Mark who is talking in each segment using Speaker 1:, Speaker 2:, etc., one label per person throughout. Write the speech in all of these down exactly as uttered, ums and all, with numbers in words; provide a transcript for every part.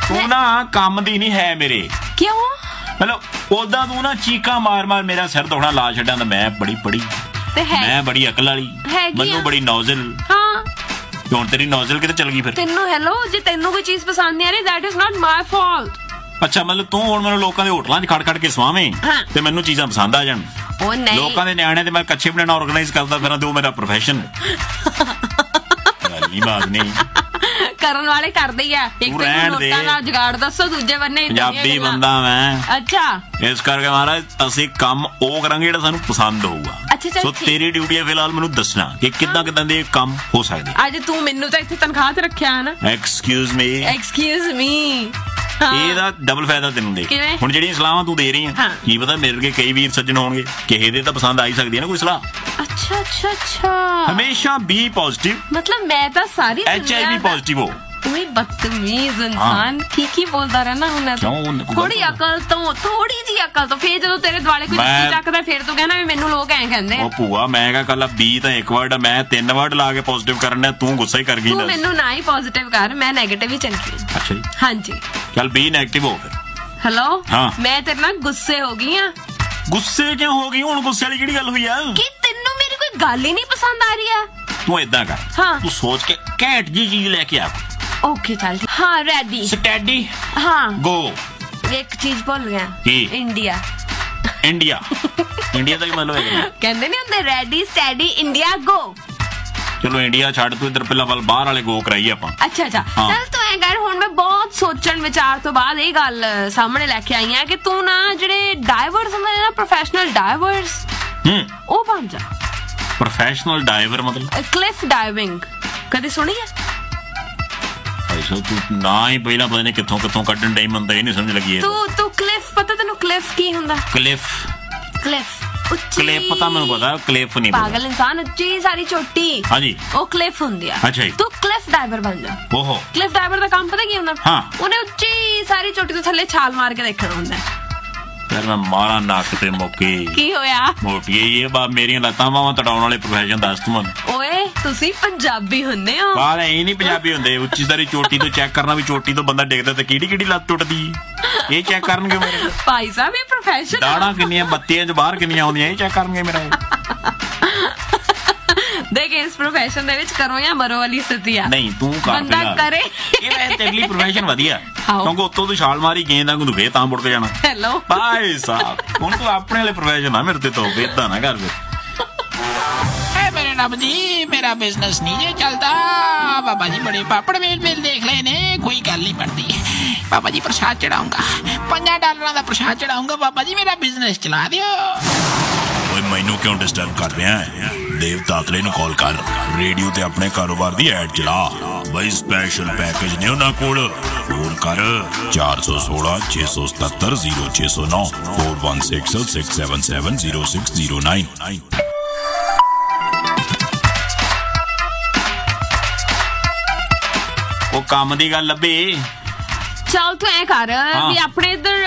Speaker 1: ਤੂੰ ਨਾ ਕੰਮ ਦੀ ਨਹੀਂ ਹੈ ਮੇਰੇ।
Speaker 2: ਕਿਉਂ?
Speaker 1: ਮਤਲਬ ਉਦਾਂ ਤੂੰ ਨਾ ਚੀਕਾਂ ਮਾਰ ਮਾਰ ਮੇਰਾ ਸਿਰ ਦੁਖਣਾ ਲਾ ਛੱਡਾਂ ਤਾਂ ਮੈਂ ਬੜੀ ਪੜੀ
Speaker 2: ਤੇ ਹੈ
Speaker 1: ਮੈਂ ਬੜੀ ਅਕਲ ਵਾਲੀ ਮੈਨੂੰ ਬੜੀ ਨੌਜ਼ਲ।
Speaker 2: ਹਾਂ
Speaker 1: ਹੁਣ ਤੇਰੀ ਨੌਜ਼ਲ ਕਿਤੇ ਚਲ ਗਈ ਫਿਰ?
Speaker 2: ਤੈਨੂੰ ਹੈਲੋ ਜੇ ਤੈਨੂੰ ਕੋਈ ਚੀਜ਼ ਪਸੰਦ ਨਹੀਂ ਆ ਰਹੀ that is not my fault.
Speaker 1: ਅੱਛਾ ਮਤਲਬ ਤੂੰ ਹੁਣ ਮੈਨੂੰ ਲੋਕਾਂ ਦੇ ਹੋਟਲਾਂ 'ਚ ਖੜ ਖੜ ਕੇ ਸਵਾਵੇਂ ਤੇ ਮੈਨੂੰ ਚੀਜ਼ਾਂ ਪਸੰਦ ਆ ਜਾਣ।
Speaker 2: ਉਹ ਨਹੀਂ
Speaker 1: ਲੋਕਾਂ ਦੇ ਨਿਆਣੇ ਤੇ ਮੈਂ ਕੱਛੇ ਬਣਾਉਣਾ ਆਰਗੇਨਾਈਜ਼ ਕਰਦਾ ਫਿਰਾਂ ਤੇ ਉਹ ਮੇਰਾ ਪ੍ਰੋਫੈਸ਼ਨ ਨਹੀਂ ਬਾਤ ਨਹੀਂ
Speaker 2: ਕਰਨ ਵਾਲੇ ਕਰਦੇ ਹੀ ਆ। ਇੱਕ ਤੇ ਨੋਟਾਂ ਦਾ ਜੁਗਾੜ ਦੱਸੋ ਦੂਜੇ ਬੰਨੇ
Speaker 1: ਪੰਜਾਬੀ ਬੰਦਾ ਮੈਂ।
Speaker 2: ਅੱਛਾ
Speaker 1: ਇਸ ਕਰਕੇ ਮਹਾਰਾਜ ਅਸੀਂ ਕੰਮ ਉਹ ਕਰਾਂਗੇ ਜਿਹੜਾ ਸਾਨੂੰ ਪਸੰਦ ਹੋਊਗਾ।
Speaker 2: ਅੱਛਾ
Speaker 1: ਸੋ ਤੇਰੀ ਡਿਊਟੀ ਹੈ ਫਿਲਹਾਲ ਮੈਨੂੰ ਦੱਸਣਾ ਕਿ ਕਿੱਦਾਂ ਕਿੱਦਾਂ ਦੇ ਕੰਮ ਹੋ ਸਕਦੇ।
Speaker 2: ਅੱਜ ਤੂੰ ਮੈਨੂੰ ਤਾਂ ਇੱਥੇ ਤਨਖਾਹ ਤੇ ਰੱਖਿਆ ਹੈ ਨਾ।
Speaker 1: ਐਕਸਕਿਊਜ਼ ਮੀ
Speaker 2: ਐਕਸਕਿਊਜ਼ ਮੀ
Speaker 1: ਇਹਦਾ ਡਬਲ ਫਾਇਦਾ ਤੈਨੂੰ ਦੇ। ਹੁਣ ਜਿਹੜੀਆਂ ਸਲਾਹਾਂ ਤੂੰ ਦੇ ਰਹੀ ਆ ਕੀ ਪਤਾ ਮੇਰੇ ਵਰਗੇ ਕਈ ਵੀਰ ਸੱਜਣ ਹੋਣਗੇ ਕਿਸੇ ਦੇ ਤਾਂ ਪਸੰਦ ਆਈ ਸਕਦੀ ਹੈ ਨਾ ਕੋਈ ਸਲਾਹ।
Speaker 2: ਅੱਛਾ ਅੱਛਾ ਅੱਛਾ
Speaker 1: ਹਮੇਸ਼ਾ ਬੀ ਪੋਜ਼ਿਟਿਵ
Speaker 2: ਮਤਲਬ ਮੈਂ ਤਾਂ ਸਾਰੀ
Speaker 1: ਐਚ ਆਈ ਵੀ ਪੋਜ਼ਿਟਿਵ ਹੋ।
Speaker 2: ਤੂੰ ਬਦਤਮੀਜ਼ ਇਨਸਾਨ ਠੀਕ ਹੀ ਬੋਲਦਾ ਰਹਿਣਾ ਹੁਣ। ਥੋੜੀ ਅਕਲ ਤੋਂ ਥੋੜੀ ਜੀ ਅਕਲ ਤੋਂ ਫੇਰ ਜਦੋਂ ਤੇਰੇ ਦੁਆਲੇ ਕੋਈ ਜੁੱਤੀ ਚੱਕਦਾ ਫੇਰ ਤੂੰ ਕਹਿਣਾ ਵੀ ਮੈਨੂੰ ਲੋਕ ਐਂ ਕਹਿੰਦੇ ਆ।
Speaker 1: ਉਹ ਭੂਆ ਮੈਂ ਕਹਾਂ ਕੱਲਾ ਬੀ ਤਾਂ ਇੱਕ ਵਰਡ ਮੈਂ ਤਿੰਨ ਵਰਡ ਲਾ ਕੇ ਪੋਜ਼ਿਟਿਵ ਕਰਨਾ ਤੂੰ ਗੁੱਸਾ ਹੀ ਕਰ ਗਈ।
Speaker 2: ਤੂੰ ਮੈਨੂੰ ਨਾ ਹੀ ਪੋਜ਼ਿਟਿਵ ਕਰ ਮੈਂ ਨੈਗੇਟਿਵ ਹੀ ਚੰਗੀ।
Speaker 1: ਅੱਛਾ ਜੀ
Speaker 2: ਹਾਂਜੀ
Speaker 1: ਚੱਲ ਬੀ ਨੈਗੇਟਿਵ ਹੋ ਫਿਰ।
Speaker 2: ਹੈਲੋ ਮੈਂ ਤੇਰੇ ਨਾਲ ਗੁੱਸੇ ਹੋ ਗਈ ਆ।
Speaker 1: ਗੁੱਸੇ ਕਿਉਂ ਹੋ ਗਈ? ਹੁਣ ਗੁੱਸੇ ਵਾਲੀ ਕਿਹੜੀ ਗੱਲ ਹੋਈ ਆ?
Speaker 2: ਕਿ ਤੈਨੂੰ ਮੇਰੀ ਕੋਈ ਗੱਲ ਹੀ ਨਹੀਂ ਪਸੰਦ ਆ ਰਹੀ ਆ?
Speaker 1: ਤੂੰ ਏਦਾਂ ਕਰ ਤੂੰ ਸੋਚ ਕੇ ਘੈਂਟ ਜੀ ਚੀਜ਼ ਲੈ ਕੇ ਆ।
Speaker 2: ਓਕੇ ਚੱਲ ਹਾਂ ਰੈਡੀ
Speaker 1: ਸਟੈਡੀ
Speaker 2: ਹਾਂ
Speaker 1: ਗੋ।
Speaker 2: ਇੱਕ ਚੀਜ਼ ਭੁੱਲ ਗਿਆ ਇੰਡੀਆ।
Speaker 1: ਇੰਡੀਆ ਇੰਡੀਆ ਦਾ ਕੀ ਮਤਲਬ ਹੈ?
Speaker 2: ਕਹਿੰਦੇ ਨਹੀਂ ਹੁੰਦੇ ਰੈਡੀ ਸਟੈਡੀ ਇੰਡੀਆ ਗੋ।
Speaker 1: ਚਲੋ ਇੰਡੀਆ ਛੱਡ ਤੂੰ ਇੱਧਰ ਪਹਿਲਾਂ ਵੱਲ ਬਾਹਰ ਵਾਲੇ ਗੋ ਕਰਾਈਏ ਆਪਾਂ।
Speaker 2: ਅੱਛਾ ਅੱਛਾ ਚੱਲ ਤੂੰ ਐ ਕਰ ਹੁਣ ਮੈਂ ਬਹੁਤ ਸੋਚਣ ਵਿਚਾਰ ਤੋਂ ਬਾਅਦ ਇਹ ਗੱਲ ਸਾਹਮਣੇ ਲੈ ਕੇ ਆਈ ਆ ਕਿ ਤੂੰ ਨਾ ਜਿਹੜੇ ਡਾਈਵਰਸ ਹੁੰਦੇ ਨੇ ਨਾ ਪ੍ਰੋਫੈਸ਼ਨਲ ਡਾਈਵਰਸ
Speaker 1: ਹੂੰ
Speaker 2: ਉਹ ਬਣ ਜਾ।
Speaker 1: ਪ੍ਰੋਫੈਸ਼ਨਲ ਡਾਈਵਰ ਮਤਲਬ
Speaker 2: ਕਲਿਫ ਡਾਈਵਿੰਗ ਕਦੇ ਸੁਣੀ ਹੈ?
Speaker 1: ਅੱਛਾ ਤੂੰ ਨਾ ਹੀ ਪਹਿਲਾਂ ਪਤਾ ਨਹੀਂ ਕਿੱਥੋਂ ਕਿੱਥੋਂ ਕੱਢਣ ਡਈ ਮੈਨੂੰ ਤਾਂ ਇਹ ਨਹੀਂ ਸਮਝ ਲੱਗੀ।
Speaker 2: ਤੂੰ ਤੂੰ ਕਲਿਫ ਪਤਾ ਤੈਨੂੰ ਕਲਿਫ ਕੀ ਹੁੰਦਾ?
Speaker 1: ਕਲਿਫ
Speaker 2: ਕਲਿਫ
Speaker 1: ਕਲਿਫ ਪਤਾ ਮੈਨੂੰ ਪਤਾ ਕਲਿਫ ਨਹੀਂ
Speaker 2: ਪਾਗਲ ਇਨਸਾਨ ਉੱਚੀ ਸਾਰੀ ਚੋਟੀ
Speaker 1: ਹਾਂਜੀ ਉਹ
Speaker 2: ਕਲਿਫ ਹੁੰਦੀ ਆ।
Speaker 1: ਅੱਛਾ ਜੀ
Speaker 2: ਤੂੰ ਕਲਿਫ ਡਾਈਵਰ ਬਣ ਜਾ।
Speaker 1: ਓਹੋ
Speaker 2: ਕਲਿਫ ਡਾਈਵਰ ਦਾ ਕੰਮ ਪਤਾ ਕੀ ਹੁੰਦਾ?
Speaker 1: ਹਾਂ
Speaker 2: ਉਹਨੇ ਉੱਚੀ ਸਾਰੀ ਚੋਟੀ ਤੋਂ ਥੱਲੇ ਛਾਲ ਮਾਰ ਕੇ ਦੇਖਣਾ ਹੁੰਦਾ।
Speaker 1: ਫਿਰ ਮੈਂ ਮਾਰਾਂ ਨੱਕ ਤੇ ਮੌਕੇ
Speaker 2: ਕੀ ਹੋਇਆ?
Speaker 1: ਮੋਟੀ ਇਹ ਬਾ ਮੇਰੀਆਂ ਲੱਤਾਂ ਬਾਹਾਂ ਤੜਾਉਣ ਵਾਲੇ ਪ੍ਰੋਫੈਸ਼ਨ ਦੱਸ ਤੂੰ ਮੈਨੂੰ।
Speaker 2: ਓਏ ਤੁਸੀਂ ਪੰਜਾਬੀ ਹੁੰਦੇ ਹੋ?
Speaker 1: ਬਾਹਰ ਇਹ ਨਹੀਂ ਪੰਜਾਬੀ ਹੁੰਦੇ। ਉੱਚੀ ਸਾਰੀ ਚੋਟੀ ਤੋਂ ਚੈੱਕ ਕਰਨਾ ਵੀ ਚੋਟੀ ਤੋਂ ਬੰਦਾ ਡਿੱਗਦਾ ਤੇ ਕਿਹੜੀ ਕਿਹੜੀ ਲੱਤ ਟੁੱਟਦੀ ਇਹ ਚੈੱਕ ਕਰਨਗੇ ਮੇਰੇ
Speaker 2: ਭਾਈ ਸਾਹਿਬ। ਇਹ ਪ੍ਰੋਫੈਸ਼ਨ
Speaker 1: ਦਾੜਾਂ ਕਿੰਨੀਆਂ ਬੱਤੀਆਂ ਚ ਬਾਹਰ ਕਿੰਨੀਆਂ ਆਉਂਦੀਆਂ ਇਹ ਚੈੱਕ ਕਰਨਗੇ ਮੇਰਾ।
Speaker 2: ਦੇਖ ਇਸ ਪ੍ਰੋਫੈਸ਼ਨ ਦੇ ਵਿੱਚ ਕਰੋ ਜਾਂ ਮਰੋ ਵਾਲੀ ਸਥਿਤੀ ਆ।
Speaker 1: ਨਹੀਂ ਤੂੰ ਕਰ
Speaker 2: ਬੰਦਾ ਕਰੇ
Speaker 1: ਇਹ ਵੈਸੇ ਤੇਰੇ ਲਈ ਪ੍ਰੋਫੈਸ਼ਨ ਵਧੀਆ ਕਿਉਂਕਿ ਉੱਤੋਂ ਤੂੰ ਛਾਲ ਮਾਰੀ ਗੇਂਦ ਵਾਂਗੂ ਤੂੰ ਫੇਰ ਤਾਂ ਮੁੜ ਕੇ ਜਾਣਾ।
Speaker 2: ਹੈਲੋ
Speaker 1: ਭਾਈ ਸਾਹਿਬ ਹੁਣ ਤੂੰ ਆਪਣੇ ਵਾਲੇ ਪ੍ਰੋਫੈਸ਼ਨ ਆ ਮੇਰੇ ਤੇ ਤੋਂ ਏਦਾਂ ਨਾ ਕਰ ਫਿਰ।
Speaker 3: मेरे रब जी मेरा बिजनेस नहीं जे चलता। बाबा जी बड़े पापड़ मेल मेल देख ले ने कोई गल नहीं बनती। बाबा जी प्रसाद चढ़ाऊंगा पंजा डॉलर का प्रसाद चढ़ाऊंगा। बाबा जी मेरा बिजनेस चला दियो।
Speaker 4: ਓਏ ਮੈਨੂੰ ਕਿਉਂ ਡਿਸਟਰਬ ਕਰ ਰਿਹਾ ਹੈ? ਦੇਵ ਤਾਤਲੇ ਨੂੰ ਕਾਲ ਕਰ ਰੇਡੀਓ ਤੇ ਆਪਣੇ ਕਾਰੋਬਾਰ ਦੀ ਐਡ ਚਲਾ ਬਈ ਸਪੈਸ਼ਲ ਪੈਕੇਜ ਨੇ ਉਹਨਾਂ ਕੋਲ। ਫੋਨ ਕਰ ਚਾਰ ਸੌ ਸੋਲਾਂ ਛੇ ਸੌ ਸਤੱਤਰ ਜ਼ੀਰੋ ਛੇ ਸੌ ਨੌ four one six six seven seven zero six zero nine।
Speaker 1: ਉਹ ਕੰਮ ਦੀ ਗੱਲ ਲੱਭੇ।
Speaker 2: ਚੱਲ ਤੂੰ ਐ ਕਰ ਵੀ ਆਪਣੇ ਇੱਧਰ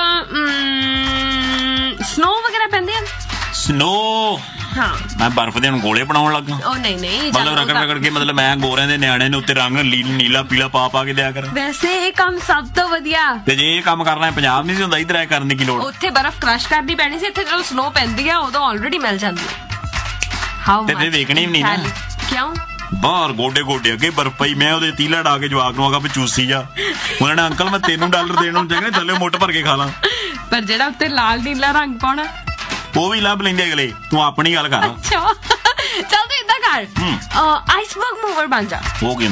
Speaker 2: ਸਨੋ ਵਗੈਰਾ ਪੈਂਦੇ ਆ?
Speaker 1: ਸਨੋ
Speaker 2: ਹਾਂ
Speaker 1: ਮੈਂ ਬਰਫ਼ ਦੇ ਹੁਣ ਗੋਲੇ ਬਣਾਉਣ ਲੱਗਾ।
Speaker 2: ਉਹ ਨਹੀਂ ਨਹੀਂ
Speaker 1: ਮਤਲਬ ਰਗੜ ਰਗੜ ਕੇ ਮਤਲਬ ਮੈਂ ਗੋਰਿਆਂ ਦੇ ਨਿਆਣੇ ਨੇ ਉੱਤੇ ਰੰਗ ਨੀਲਾ ਪੀਲਾ ਪਾ ਪਾ ਕੇ ਦਿਆ ਕਰ।
Speaker 2: ਵੈਸੇ ਇਹ ਕੰਮ ਸਭ ਤੋਂ ਵਧੀਆ।
Speaker 1: ਤੇ ਜੇ ਇਹ ਕੰਮ ਕਰਨਾ ਪੰਜਾਬ ਨਹੀਂ ਸੀ ਹੁੰਦਾ ਇੱਧਰ ਐ ਕਰਨ ਦੀ ਕੀ ਲੋੜ?
Speaker 2: ਉੱਥੇ ਬਰਫ਼ ਕ੍ਰਸ਼ ਕਰਨੀ ਪੈਣੀ ਸੀ। ਇੱਥੇ ਜਦੋਂ ਸਨੋ ਪੈਂਦੀ ਆ ਉਦੋਂ ਆਲਰੇਡੀ ਮਿਲ ਜਾਂਦੀ ਹੈ।
Speaker 1: ਤੇ ਫੇਰ ਵੇਖਣੀ ਵੀ ਨਹੀਂ ਨਾ।
Speaker 2: ਕਿਉਂ?
Speaker 1: ਬਾਹਰ ਗੋਡੇ ਗੋਡੇ ਅੱਗੇ ਬਰਫ਼ ਪਈ ਮੈਂ ਉਹਦੇ ਤੀਲਾ ਡਾ ਕੇ ਜਵਾਕ ਨੂੰ ਆਗਾ ਵੀ ਚੂਸੀ ਜਾ। ਉਹਨਾਂ ਨੇ ਅੰਕਲ ਮੈਂ ਤੈਨੂੰ ਡਾਲਰ ਦੇਣ ਨੂੰ ਚਾਹੀਦਾ ਥੱਲੇ ਮੁੱਠ ਭਰ ਕੇ ਖਾ ਲਾਂ।
Speaker 2: ਪਰ ਜਿਹੜਾ ਉੱਤੇ ਲਾਲ ਨੀਲਾ ਰੰਗ ਪਾਉਣਾ
Speaker 1: ਉਹ ਵੀ ਲੱਭ ਲੈਂਦੇ ਅਗਲੇ। ਤੂੰ ਆਪਣੀ ਗੱਲ ਕਰ।
Speaker 2: ਅੱਛਾ ਚੱਲ ਤੂੰ ਏਦਾਂ ਕਰ ਆਈਸਬਰਗ ਮੂਵਰ ਬਣ ਜਾ।
Speaker 1: ਹੋ ਗਿਆ।